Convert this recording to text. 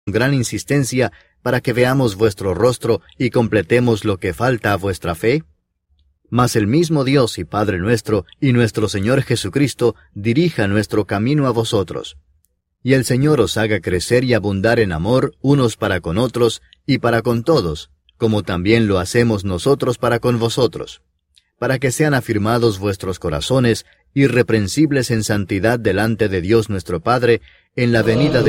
gran insistencia para que veamos vuestro rostro y completemos lo que falta a vuestra fe? Mas el mismo Dios y Padre nuestro y nuestro Señor Jesucristo dirija nuestro camino a vosotros. Y el Señor os haga crecer y abundar en amor unos para con otros y para con todos, como también lo hacemos nosotros para con vosotros, para que sean afirmados vuestros corazones, irreprensibles en santidad delante de Dios nuestro Padre, en la venida de